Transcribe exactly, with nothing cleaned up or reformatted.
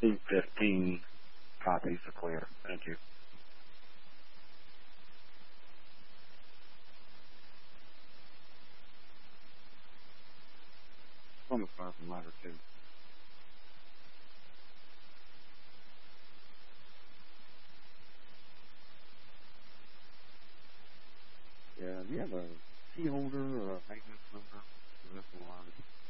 eight fifteen copies are clear. Thank you. On the parking lot or two. Yeah, do you have a key holder or a maintenance number for this one?